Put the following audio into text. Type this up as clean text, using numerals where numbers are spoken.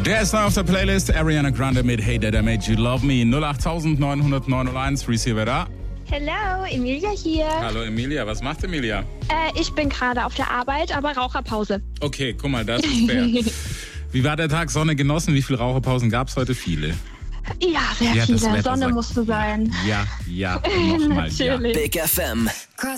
Der ist neu auf der Playlist. Ariana Grande mit Hey Dad, I Made You Love Me. 08900 Receiver da. Hello, Emilia hier. Hallo Emilia, was macht Emilia? Ich bin gerade auf der Arbeit, aber Raucherpause. Okay, guck mal, das ist fair. Wie war der Tag? Sonne genossen? Wie viele Raucherpausen gab es heute? Viele. Ja, sehr viele. Sonne musste sein. Ja, nochmal, ja. Natürlich. Big FM.